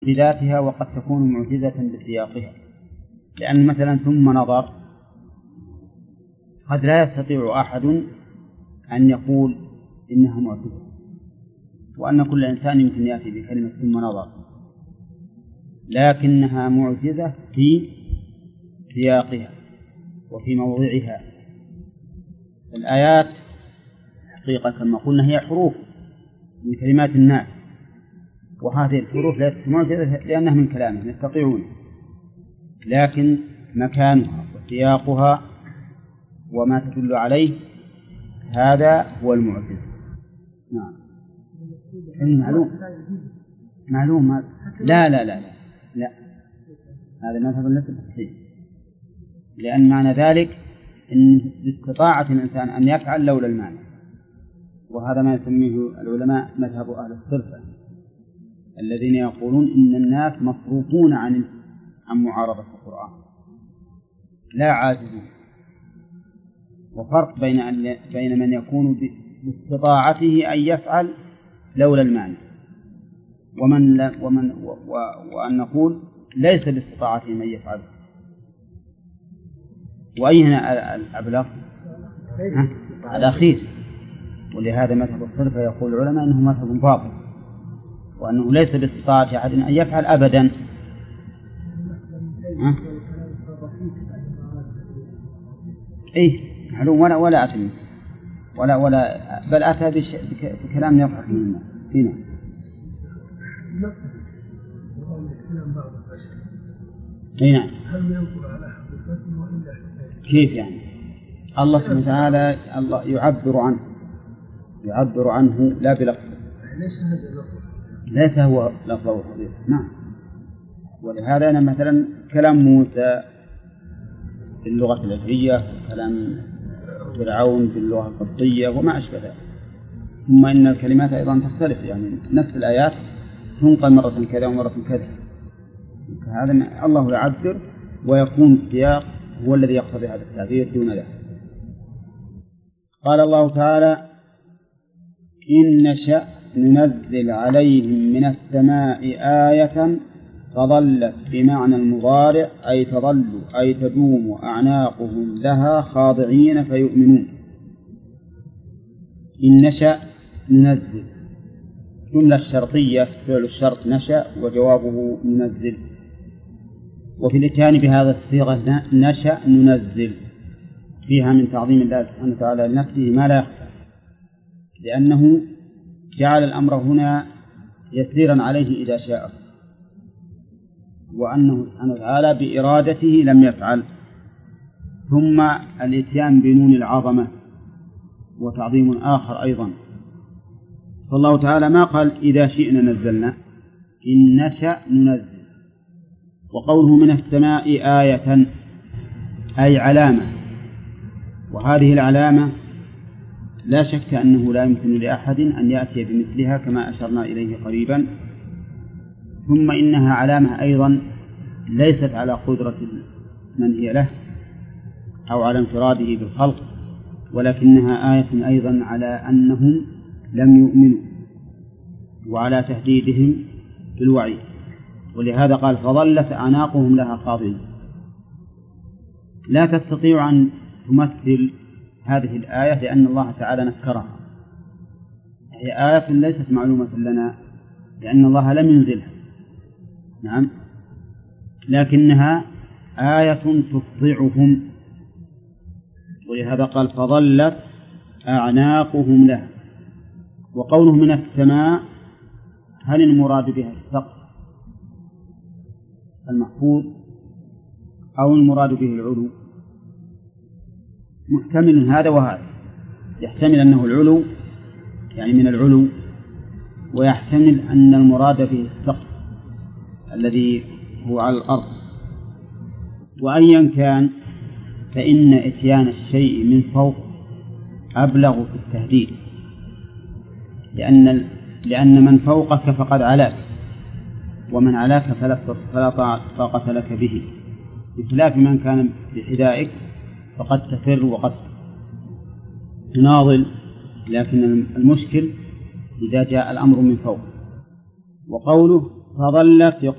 بذاتها وقد تكون معجزة بسياقها، لأن مثلا ثم نظر قد لا يستطيع أحد أن يقول إنها معجزة، وأن كل إنسان يمكن يأتي بكلمة ثم نظر، لكنها معجزة في سياقها وفي موضعها. الآيات حقيقة كما قلنا هي حروف من كلمات الناس، وهذه الحروف ليست معجزة لأنها من كلامهم يستطيعون، لكن مكانها وسياقها وما تدل عليه هذا هو المعجز. نعم معلوم لا لا لا لا لا، هذا مذهب ليس صحيح، لأن معنى ذلك إن استطاعة الإنسان أن يفعل لولا المعنى، وهذا ما يسميه العلماء مذهب أهل الصرفة الذين يقولون إن الناس مصروفون عن معارضة القرآن لا عاجزون. وفرق بين من يكون باستطاعته أن يفعل لولا المعنى وأن نقول ليس باستطاعته من يفعله. وأي هنا الأبلغ الأخير، ولهذا مذهب الصرفة يقول العلماء أنه مذهب باطل، وأنه ليس باستطاعة أحد أن يفعل أبدا. معلوم ولا أتم ولا بل أتى بكلام يضحك منه هنا. نعم. كيف يعني؟ الله سبحانه وتعالى الله يعبر عنه لا بلفظ، ليس هو لفظه الحقيقي. نعم. ولهذا أنا مثلا كلام موسى باللغة العبرية، كلام فرعون باللغة القبطية وما أشبه ذلك. ثم إن الكلمات أيضا تختلف، يعني نفس الآيات تنقل مرة كذا ومرة كذا، هذا الله يعبر ويكون السياق هو الذي يقتضي هذا التعبير دون ذلك. قال الله تعالى: إن نشأ ننزل عليهم من السماء آية فظلت بمعنى المضارع أي تظل أي تدوم أعناقهم لها خاضعين فيؤمنون. إن نشأ ننزل، جملة شرطية فعل الشرط نشأ وجوابه ننزل، وفي الإتيان بهذا الصيغة نشأ ننزل فيها من تعظيم الله سبحانه وتعالى لنفسه ما لا يخفى، لأنه جعل الأمر هنا يسيرا عليه إذا شاء، وأنه سبحانه وتعالى بإرادته لم يفعل. ثم الإتيان بنون العظمة وتعظيم آخر أيضا، فالله تعالى ما قال إذا شئنا نزلنا، إن نشأ ننزل. وقوله من السماء آية أي علامة، وهذه العلامة لا شك أنه لا يمكن لأحد أن يأتي بمثلها كما أشرنا إليه قريبا. ثم إنها علامة أيضا ليست على قدرة من هي له أو على انفراده بالخلق، ولكنها آية أيضا على أنهم لم يؤمنوا وعلى تهديدهم بالوعيد، ولهذا قال فظلت أعناقهم لها خاضعين. لا تستطيع أن تمثل هذه الآية لأن الله تعالى نكرها، هي آية ليست معلومة لنا لأن الله لم ينزلها، نعم، لكنها آية تفضعهم، ولهذا قال فظلت أعناقهم لها. وقوله من السماء هل المراد بها السقف المحفوظ أو المراد به العلو؟ محتمل هذا وهذا، يحتمل أنه العلو يعني من العلو، ويحتمل أن المراد به السقف الذي هو على الأرض. وأيا كان فإن إتيان الشيء من فوق أبلغ في التهديد، لأن من فوقك فقد علاك، ومن علاك فلا طاقة لك به، بخلاف من كان بحذائك فقد تفر وقد تناضل. لكن المشكل إذا جاء الأمر من فوق. وقوله فظلت